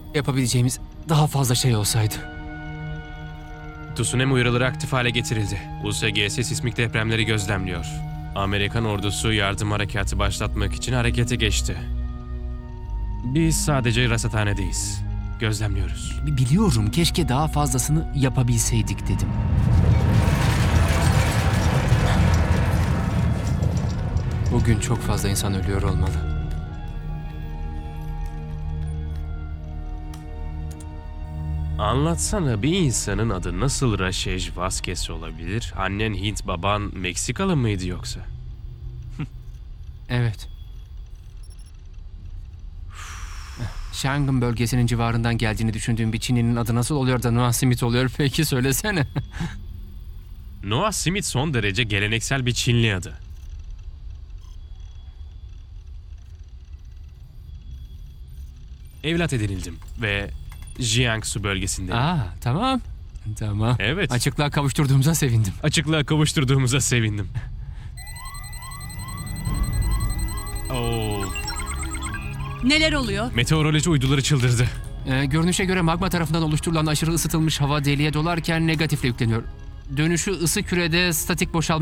yapabileceğimiz daha fazla şey olsaydı. Tsunami uyarıları aktif hale getirildi. USGS sismik depremleri gözlemliyor. Amerikan ordusu yardım harekatı başlatmak için harekete geçti. Biz sadece rasathanedeyiz. Gözlemliyoruz. Biliyorum, keşke daha fazlasını yapabilseydik dedim. Bugün çok fazla insan ölüyor olmalı. Anlatsana, bir insanın adı nasıl Rashej Vazquez olabilir? Annen Hint, baban Meksikalı mıydı yoksa? Evet. Shanghai bölgesinin civarından geldiğini düşündüğüm bir Çinlinin adı nasıl oluyor da Noah Smith oluyor peki, söylesene. Noah Smith son derece geleneksel bir Çinli adı. Evlat edinildim ve Jiangsu bölgesindeyim. Tamam. Tamam. Evet. Açıklığa kavuşturduğumuza sevindim. Açıklığa kavuşturduğumuza sevindim. Oo, Neler oluyor? meteoroloji uyduları çıldırdı. Görünüşe göre magma tarafından oluşturulan aşırı ısıtılmış hava deliğe dolarken negatifle yükleniyor. Dönüşü ısı kürede statik boşalma